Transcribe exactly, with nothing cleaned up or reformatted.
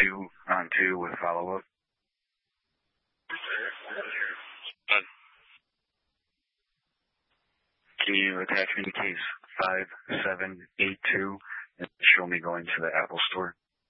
two on two with follow-up. Can you attach me to case five seven eight two and show me going to the Apple store?